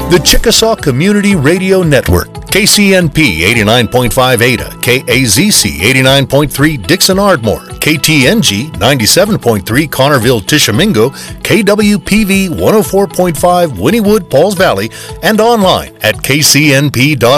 The Chickasaw Community Radio Network, KCNP 89.5 Ada, KAZC 89.3 Dixon Ardmore, KTNG 97.3 Connerville Tishomingo, KWPV 104.5 Wynnewood Pauls Valley, and online at kcnp.org.